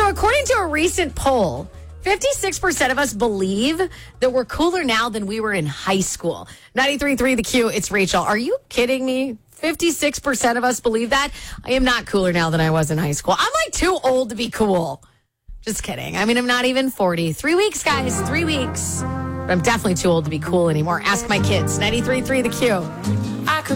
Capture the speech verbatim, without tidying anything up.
So according to a recent poll, fifty-six percent of us believe that we're cooler now than we were in high school. ninety-three point three The Q, it's Rachel. Are you kidding me? fifty-six percent of us believe that. I am not cooler now than I was in high school. I'm like too old to be cool. Just kidding. I mean, I'm not even forty. Three weeks, guys. Three weeks. But I'm definitely too old to be cool anymore. Ask my kids. ninety-three point three The Q. I could